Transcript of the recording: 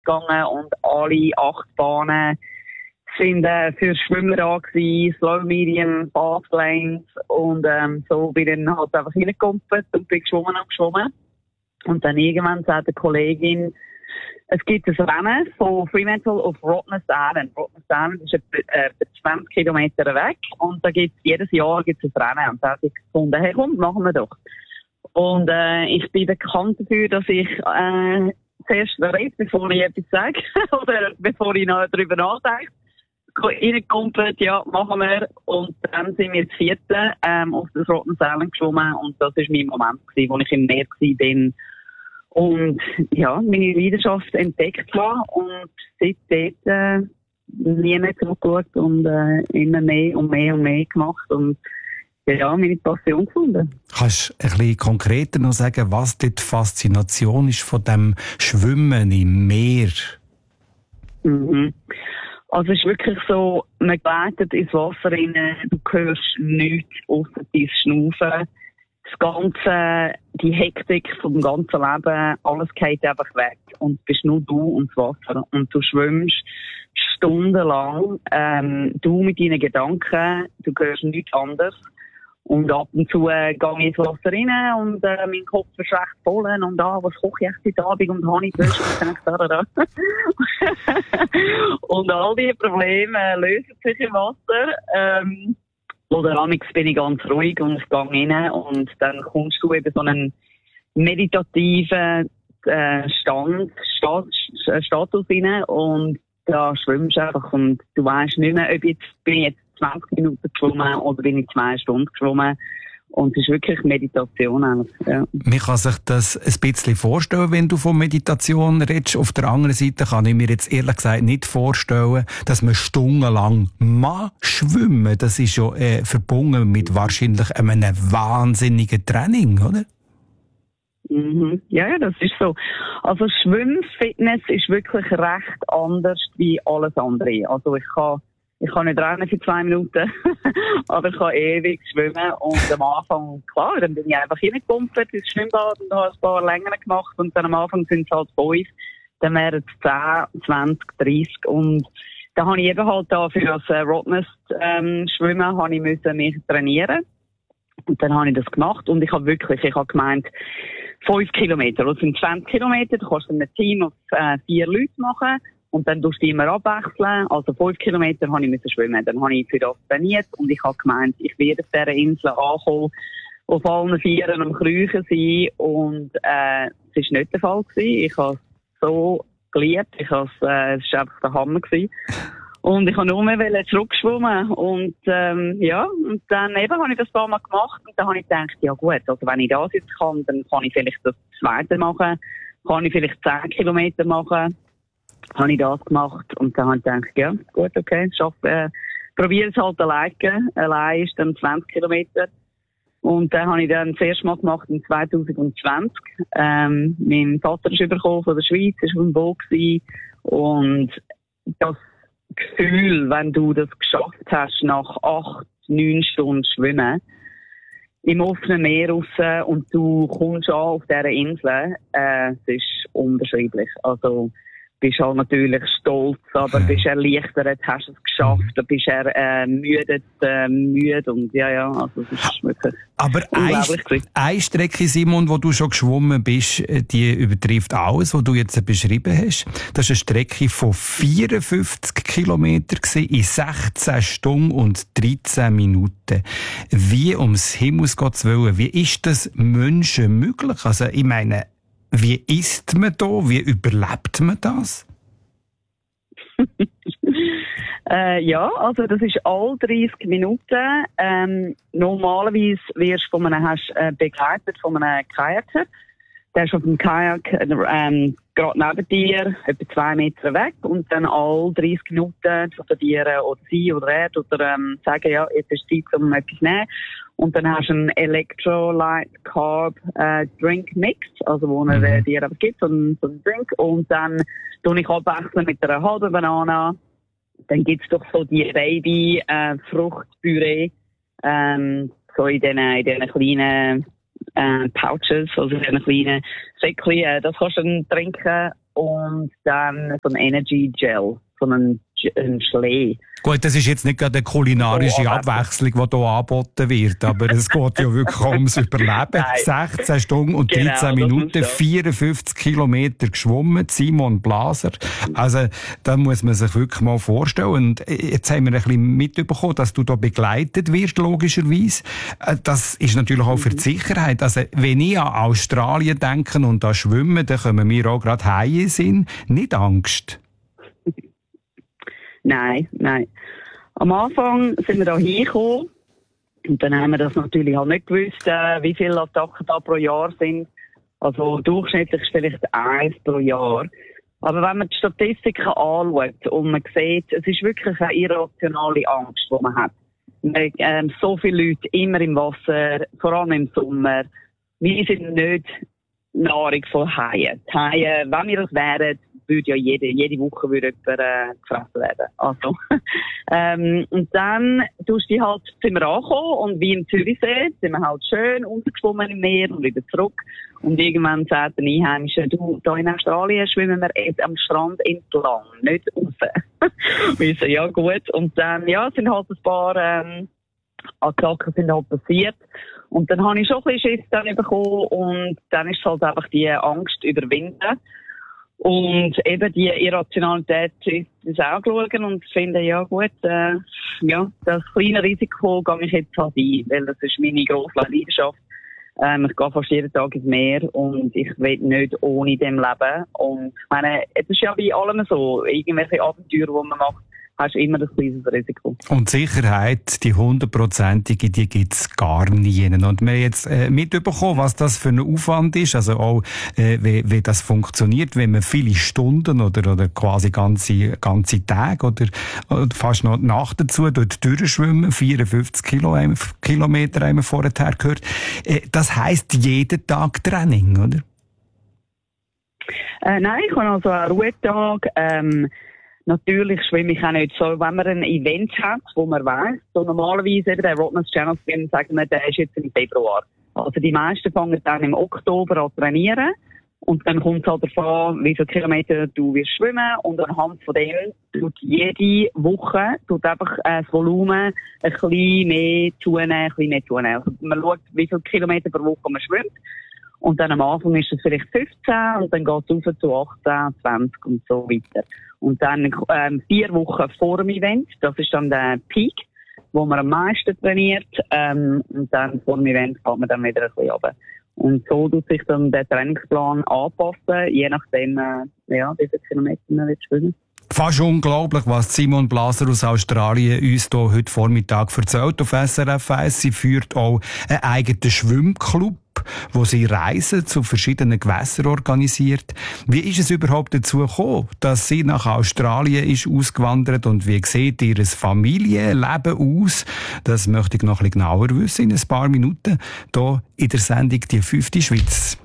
gegangen und alle 8 Bahnen sind für Schwimmer da gewesen, Slow, Medium, Fast Lanes und so bin ich dann halt einfach reingekumpelt und bin geschwommen. Und dann irgendwann sagt eine Kollegin, es gibt ein Rennen von Fremantle auf Rottnest Island. Rottnest Island ist etwa 20 Kilometer weg und da gibt's jedes Jahr ein Rennen. Und da habe ich gefunden, hey komm, machen wir doch. Und ich bin bekannt dafür, dass ich zuerst rede, bevor ich etwas sage oder bevor ich noch darüber nachdenke. Reingekumpelt, ja, machen wir. Und dann sind wir das 4. auf das Rottnest Island geschwommen und das war mein Moment gewesen, wo ich im Meer bin. Und ja, meine Leidenschaft entdeckt habe und seitdem nie mehr zurückgeschaut und immer mehr und mehr und mehr gemacht und ja, meine Passion gefunden. Kannst du ein bisschen konkreter noch sagen, was die Faszination ist von dem Schwimmen im Meer? Mhm. Also es ist wirklich so, man gleitet ins Wasser rein, du hörst nichts ausser dein Schnaufen. Das Ganze, die Hektik vom ganzen Leben, alles geht einfach weg. Und es bist nur du und das Wasser. Und du schwimmst stundenlang, du mit deinen Gedanken, du hörst nichts anderes. Und ab und zu gehe ich ins Wasser rein und mein Kopf ist recht voll und was koche ich jetzt heute Abend und habe ich Wäsche und und all diese Probleme lösen sich im Wasser. Oder amigs bin ich ganz ruhig und ich gehe rein und dann kommst du eben so einen meditativen Status rein und da schwimmst du einfach und du weisst nicht mehr, ob bin ich jetzt 20 Minuten geschwommen oder bin ich 2 Stunden geschwommen. Und es ist wirklich Meditation eigentlich, ja. Man kann sich das ein bisschen vorstellen, wenn du von Meditation redest. Auf der anderen Seite kann ich mir jetzt ehrlich gesagt nicht vorstellen, dass man stundenlang schwimmen. Das ist ja verbunden mit wahrscheinlich einem wahnsinnigen Training, oder? Mhm. Ja, das ist so. Also Schwimmfitness ist wirklich recht anders wie alles andere. Also ich kann nicht rennen für 2 Minuten, aber ich kann ewig schwimmen und am Anfang, klar, dann bin ich einfach reingekumpelt ins Schwimmbad und habe ein paar länger gemacht und dann am Anfang sind es halt 5, dann wären es 10, 20, 30 und dann habe ich eben halt da für das Rottnest Schwimmen habe ich müssen mich trainieren und dann habe ich das gemacht und ich habe gemeint, 5 Kilometer, das sind 20 Kilometer, du kannst in einem Team auf 4 Leute machen. Und dann tust du immer abwechseln. Also 5 Kilometer habe ich schwimmen. Dann habe ich für das trainiert und ich habe gemeint, ich werde auf dieser Insel ankommen, auf allen 4 am Kriechen sein. Und es war nicht der Fall gewesen. Ich habe es so geliebt. Es war einfach der Hammer gewesen. Und ich habe nur mehr zurückschwimmen. Und und dann eben habe ich das ein paar Mal gemacht. Und dann habe ich gedacht, ja gut, also wenn ich das jetzt kann, dann kann ich vielleicht das Zweite machen. Kann ich vielleicht 10 Kilometer machen. Habe ich das gemacht und dann habe ich gedacht, ja, gut, okay, probiere es halt alleine. Allein ist dann 20 Kilometer. Und dann habe ich dann das erste Mal gemacht in 2020. Mein Vater ist übergekommen von der Schweiz, ist auf dem Boot gewesen. Und das Gefühl, wenn du das geschafft hast, nach 8, 9 Stunden Schwimmen, im offenen Meer raus und du kommst an auf dieser Insel, es ist unbeschreiblich. Also, bist halt natürlich stolz, aber bist erleichtert, hast es geschafft, bist müde und ja, also es ist wirklich aber eine Strecke, Simon, wo du schon geschwommen bist, die übertrifft alles, was du jetzt beschrieben hast. Das war eine Strecke von 54 Kilometern in 16 Stunden und 13 Minuten. Wie ums Himmels Gottes Willen, wie ist das Menschen möglich? Also ich meine, wie isst man da? Wie überlebt man das? Ja, also das ist all 30 Minuten. Normalerweise wirst du begleitet von einem Kajaker. Der ist auf dem Kajak gerade neben dir, etwa 2 Meter weg. Und dann all 30 Minuten zu dir oder sie oder er oder sagen, ja, jetzt ist Zeit, um etwas zu nehmen. Und dann hast du einen Electrolyte Carb Drink Mix, also wo er dir aber gibt, so einen Drink. Und dann tue ich abwechseln mit einer halben Banane. Dann gibt's doch so die Baby Fruchtpüree, so in diesen kleinen Pouches, also in diesen kleinen Säckchen. Das kannst du dann trinken und dann so ein Energy Gel, so ein Schlee. Gut, das ist jetzt nicht gerade eine kulinarische Abwechslung, die hier angeboten wird, aber es geht ja wirklich ums Überleben. 16 Stunden und 13 Minuten, 54 Kilometer geschwommen, Simon Blaser. Also, da muss man sich wirklich mal vorstellen. Und jetzt haben wir ein bisschen mitbekommen, dass du da begleitet wirst, logischerweise. Das ist natürlich auch für die Sicherheit. Also, wenn ich an Australien denke und an Schwimmen, dann kommen mir auch gerade Haie in Sinn. Nicht Angst? Nein. Am Anfang sind wir da hingekommen und dann haben wir das natürlich auch nicht gewusst, wie viele Attacken da pro Jahr sind. Also durchschnittlich vielleicht 1 pro Jahr. Aber wenn man die Statistiken anschaut und man sieht, es ist wirklich eine irrationale Angst, die man hat. So viele Leute immer im Wasser, vor allem im Sommer. Wir sind nicht Nahrung von Haien. Die Haie, wenn wir das wären, würde ja jede Woche jemand gefressen werden. Also, und dann sind wir angekommen und wie im Zürichsee sind wir halt schön untergeschwommen im Meer und wieder zurück. Und irgendwann sagt der Einheimische, du, da in Australien schwimmen wir jetzt am Strand entlang, nicht raus. Wir so, ja gut. Und dann, sind halt ein paar Attacken sind halt passiert. Und dann habe ich schon ein bisschen Schiss dann bekommen und dann ist halt einfach die Angst überwinden. Und eben die Irrationalität ins Auge schauen und finden, ja gut, das kleine Risiko gehe ich jetzt halt ein, weil das ist meine grosse Leidenschaft. Ich gehe fast jeden Tag ins Meer und ich will nicht ohne dem leben. Und ich meine, es ist ja bei allem so, irgendwelche Abenteuer, die man macht, hast du immer das kleines Risiko. Und Sicherheit, die 100%ige, die gibt's gar nie. Und wir haben jetzt mitbekommen, was das für ein Aufwand ist, also auch, wie das funktioniert, wenn man viele Stunden oder quasi ganze Tage oder fast noch Nacht dazu dort durchschwimmen, 54 Kilometer haben wir vorher gehört. Das heisst jeden Tag Training, oder? Nein, ich habe also einen Ruhetag. Natürlich schwimme ich auch nicht so, wenn man ein Event hat, wo man weiss, so normalerweise eben der Rottnest Channel Swim, sagen wir, der ist jetzt im Februar. Also die meisten fangen dann im Oktober an zu trainieren und dann kommt es halt davon, wie viele Kilometer du wirst schwimmen und anhand von dem tut jede Woche einfach das Volumen ein bisschen mehr zunehmen. Also man schaut, wie viele Kilometer pro Woche man schwimmt. Und dann am Anfang ist es vielleicht 15 und dann geht es rauf zu 18, 20 und so weiter. Und dann 4 Wochen vor dem Event, das ist dann der Peak, wo man am meisten trainiert. Und dann vor dem Event geht man dann wieder ein bisschen runter. Und so tut sich dann der Trainingsplan anpassen, je nachdem, wie viele Kilometer man will schwimmen. Fast unglaublich, was Simon Blaser aus Australien uns hier heute Vormittag erzählt auf SRF 1. Sie führt auch einen eigenen Schwimmclub, wo sie Reisen zu verschiedenen Gewässern organisiert. Wie ist es überhaupt dazu gekommen, dass sie nach Australien ist ausgewandert und wie sieht ihr Familienleben aus? Das möchte ich noch ein bisschen genauer wissen in ein paar Minuten hier in der Sendung «Die 5. Schweiz».